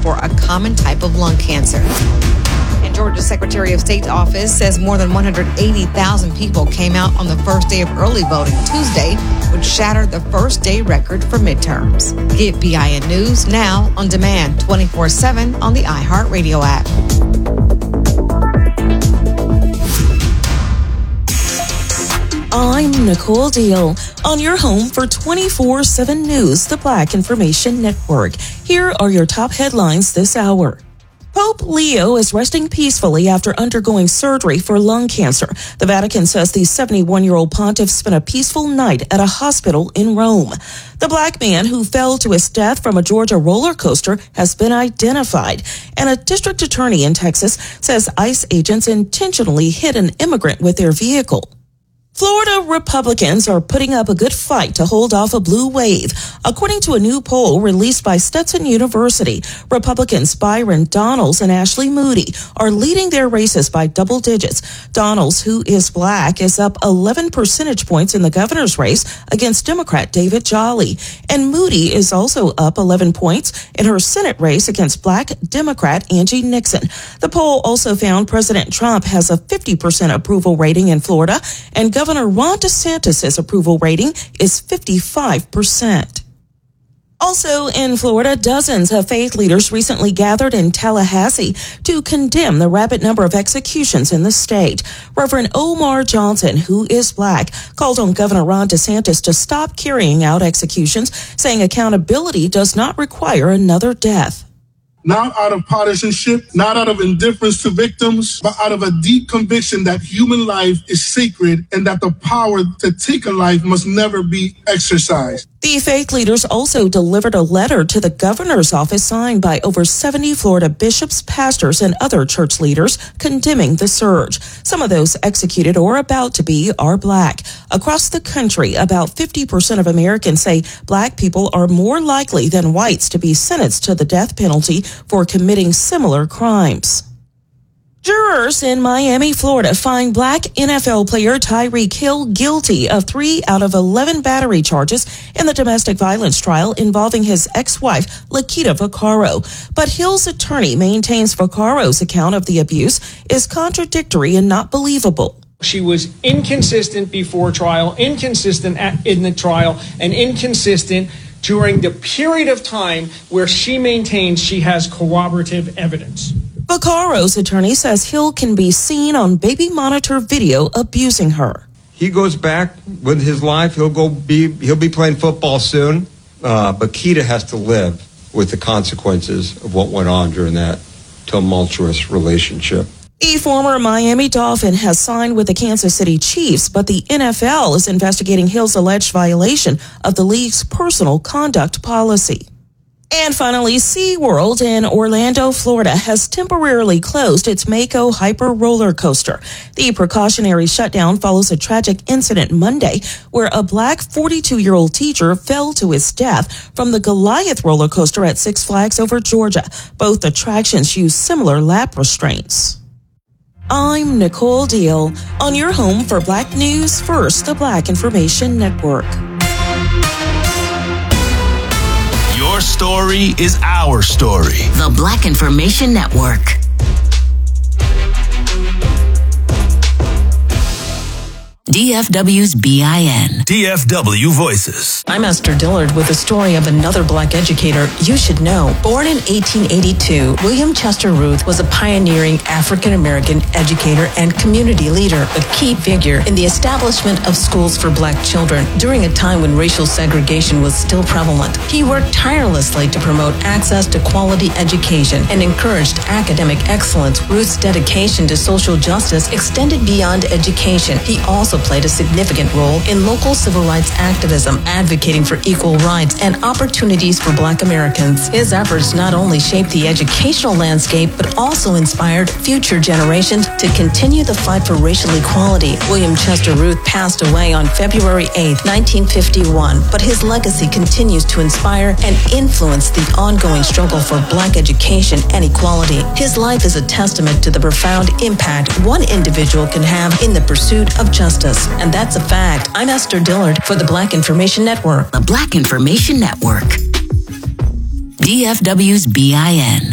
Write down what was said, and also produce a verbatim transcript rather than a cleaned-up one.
for a common type of lung cancer. And Georgia's Secretary of State's office says more than one hundred eighty thousand people came out on the first day of early voting Tuesday, which shattered the first day record for midterms. Get B I N News now on demand twenty-four seven on the iHeartRadio app. I'm Nicole Deal on your home for twenty-four seven News, the Black Information Network. Here are your top headlines this hour. Pope Leo is resting peacefully after undergoing surgery for lung cancer. The Vatican says the seventy-one-year-old pontiff spent a peaceful night at a hospital in Rome. The black man who fell to his death from a Georgia roller coaster has been identified. And a district attorney in Texas says ICE agents intentionally hit an immigrant with their vehicle. Florida Republicans are putting up a good fight to hold off a blue wave. According to a new poll released by Stetson University, Republicans Byron Donalds and Ashley Moody are leading their races by double digits. Donalds, who is black, is up eleven percentage points in the governor's race against Democrat David Jolly. And Moody is also up eleven points in her Senate race against black Democrat Angie Nixon. The poll also found President Trump has a fifty percent approval rating in Florida, and Governor Governor Ron DeSantis' approval rating is fifty-five percent. Also in Florida, dozens of faith leaders recently gathered in Tallahassee to condemn the rapid number of executions in the state. Reverend Omar Johnson, who is black, called on Governor Ron DeSantis to stop carrying out executions, saying accountability does not require another death. Not out of partisanship, not out of indifference to victims, but out of a deep conviction that human life is sacred and that the power to take a life must never be exercised. The faith leaders also delivered a letter to the governor's office signed by over seventy Florida bishops, pastors, and other church leaders condemning the surge. Some of those executed or about to be are black. Across the country, about fifty percent of Americans say black people are more likely than whites to be sentenced to the death penalty for committing similar crimes. Jurors in Miami, Florida find black N F L player Tyreek Hill guilty of three out of eleven battery charges in the domestic violence trial involving his ex-wife, Lakita Vaccaro. But Hill's attorney maintains Vaccaro's account of the abuse is contradictory and not believable. She was inconsistent before trial, inconsistent at, in the trial, and inconsistent during the period of time where she maintains she has corroborative evidence. Vaccaro's attorney says Hill can be seen on baby monitor video abusing her. He goes back with his life. He'll go be he'll be playing football soon. Uh, but Keita has to live with the consequences of what went on during that tumultuous relationship. A former Miami Dolphin has signed with the Kansas City Chiefs, but the N F L is investigating Hill's alleged violation of the league's personal conduct policy. And finally, SeaWorld in Orlando, Florida has temporarily closed its Mako Hyper roller coaster. The precautionary shutdown follows a tragic incident Monday where a black forty-two-year-old teacher fell to his death from the Goliath roller coaster at Six Flags over Georgia. Both attractions use similar lap restraints. I'm Nicole Deal on your home for Black News First, the Black Information Network. Your story is our story. The Black Information Network. D F W's B I N. D F W Voices. I'm Esther Dillard with a story of another black educator you should know. Born in eighteen eighty-two, William Chester Ruth was a pioneering African-American educator and community leader, a key figure in the establishment of schools for black children during a time when racial segregation was still prevalent. He worked tirelessly to promote access to quality education and encouraged academic excellence. Ruth's dedication to social justice extended beyond education. He also played a significant role in local civil rights activism, advocating for equal rights and opportunities for black Americans. His efforts not only shaped the educational landscape, but also inspired future generations to continue the fight for racial equality. William Chester Ruth passed away on February eighth, nineteen fifty-one, but his legacy continues to inspire and influence the ongoing struggle for black education and equality. His life is a testament to the profound impact one individual can have in the pursuit of justice. And that's a fact. I'm Esther Dillard for the Black Information Network. The Black Information Network. D F W's B I N.